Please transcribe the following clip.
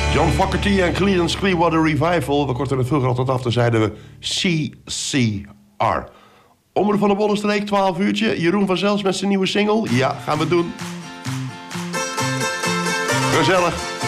John Fogerty en Creedence Clearwater Revival. We korten het vroeger altijd af, dan zeiden we CCR. Omroep van de Bollenstreek, 12 uurtje. Jeroen van Zels met zijn nieuwe single. Ja, gaan we doen. Gezellig.